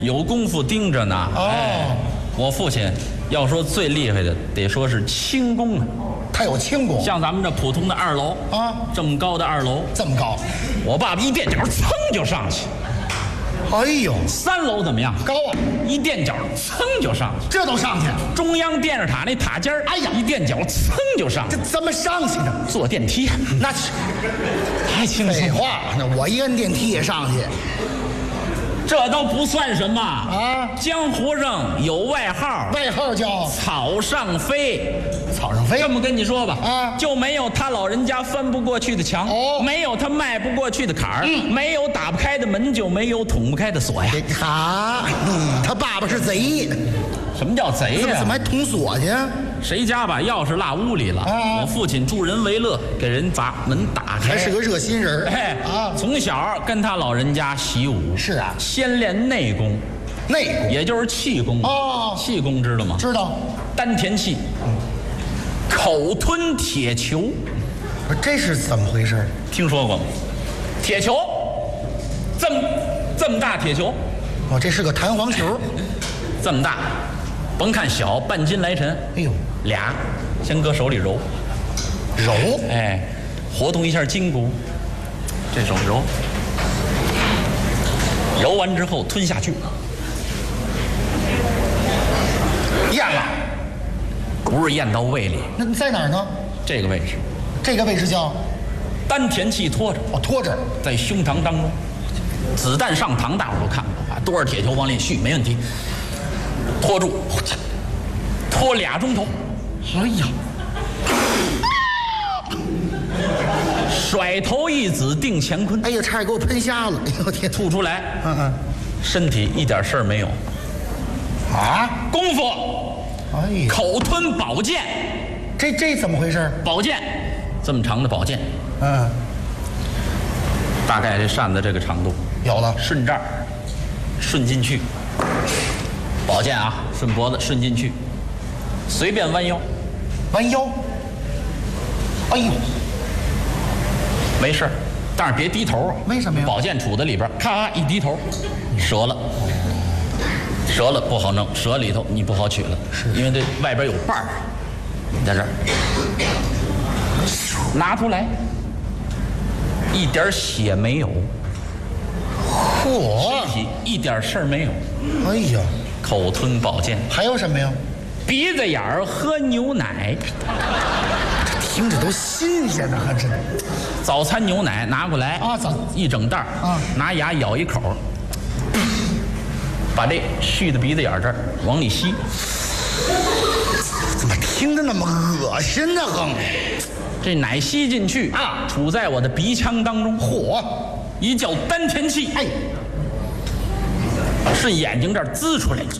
有功夫盯着呢。 哦， 我父亲要说最厉害的，得说是轻功啊。 他有轻功， 像咱们这普通的2楼啊， 这么高的2楼， 这么高， 我爸爸一垫脚，噌就上去。 哎呦 3楼怎么样？ 高啊， 一垫脚，噌就上去。 这都上去， 中央电视塔那塔尖儿， 哎呀一垫脚，噌就上去。 这怎么上去的？ 坐电梯， 那是太轻松了。 废话，那我一摁电梯也上去这都不算什么啊。 江湖上有外号， 外号叫草上飞。 草上飞这，么跟你说吧， 啊就没有他老人家翻不过去的墙， 哦没有他迈不过去的坎儿，没有打不开的门，就没有捅不开的锁呀。 好，他爸爸是贼， 什么叫贼呀？ 怎么还捅锁去？ 谁家把钥匙落屋里了？ 啊我父亲助人为乐，给人把门打开。 还是个热心人哎啊！ 从小跟他老人家习武， 是啊先练内功， 内功也就是气功哦气功知道吗？ 知道， 丹田气，口吞铁球， 不是这是怎么回事？ 听说过吗？铁球，这么大铁球， 哦，这是个弹簧球。 这么大，甭看小，半斤来沉。 哎呦， 俩，先搁手里揉， 揉哎，活动一下筋骨，这手揉，揉完之后吞下去，咽了，不是咽到胃里， 那在哪儿呢？ 这个位置， 这个位置叫丹田气拖着， 拖着。 在胸膛当中，子弹上膛，大伙儿都看过，把多少铁球往里续，没问题，拖住，拖2钟头， 哎呀， 甩头一指定乾坤， 哎呀，差点给我喷瞎了！哎呦天， 吐出来， 嗯身体一点事儿没有。 啊， 功夫， 哎呀， 口吞宝剑， 这怎么回事？ 宝剑，这么长的宝剑， 嗯， 大概这扇子这个长度， 有了， 顺这儿，顺进去，宝剑啊，顺脖子，顺进去，随便弯腰， 弯腰。哎呦， 没事儿，但是别低头啊。 为什么呀宝剑杵在里边，咔一低头，折了。折了不好弄，折里头你不好取了，因为这外边有把儿，在这儿拿出来，一点血没有， 嚯， 一点事儿没有， 哎呀， 口吞宝剑， 还有什么呀？ 鼻子眼儿喝牛奶， 听着都新鲜呢，还真的。 早餐牛奶拿过来啊一整袋儿啊拿牙咬一口，把这续的鼻子眼儿这儿往里吸， 怎么听着那么恶心呢？哼， 这奶吸进去啊杵在我的鼻腔当中， 嚯， 一叫丹田气， 哎， 顺眼睛这儿滋出来，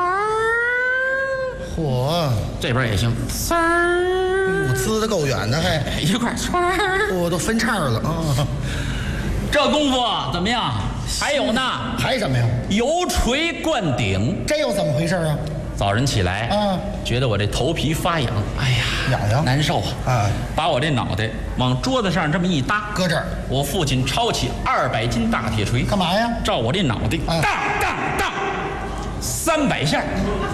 嚯， 这边也行， 滋得够远的，还一块儿， 我都分叉了啊！ 这功夫怎么样？还有呢， 还什么呀？ 油锤灌顶。 这又怎么回事啊？ 早晨起来，觉得我这头皮发痒，哎呀， 痒难受啊！ 把我这脑袋往桌子上这么一搭， 搁这儿， 我父亲抄起200斤大铁锤， 干嘛呀？ 照我这脑袋，当当当，300下。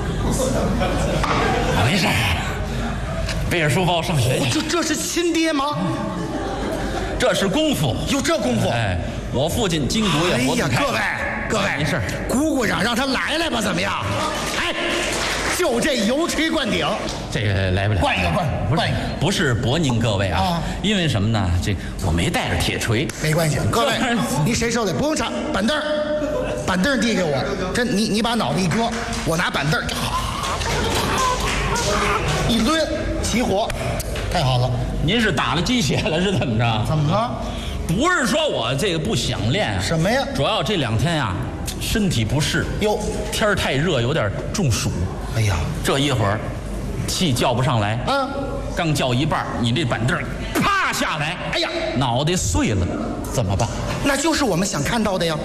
没事，背着书包上学去。 这是亲爹吗？ 这是功夫， 有这功夫？ 哎，我父亲筋骨也哎呀， 活动开。 各位， 没事， 鼓鼓掌，让他来吧，怎么样？哎，就这油锤灌顶， 这个来不了。 灌一个，灌一个， 不是驳您各位啊，因为什么呢？这我没带着铁锤， 没关系。各位，你谁手里不用唱板凳，板凳递给我，这你把脑袋一搁，我拿板凳一抡，起火，太好了。 您是打了鸡血了是怎么着？ 怎么了？ 不是说我这个不想练， 什么呀？ 主要这2天呀，身体不适， 哟， 天儿太热，有点中暑。 哎呀， 这一会儿气叫不上来，刚叫一半，你这板凳啪下来， 哎呀， 脑袋碎了，怎么办？ 那就是我们想看到的呀。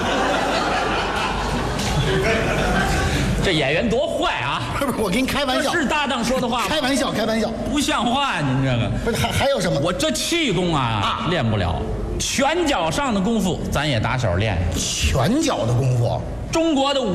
这演员多坏啊！ 不是，我跟你开玩笑， 是搭档说的话吗？ 开玩笑， 不像话！您这个不是还有什么？ 我这气功啊练不了，拳脚上的功夫咱也打小练。 拳脚的功夫， 中国的武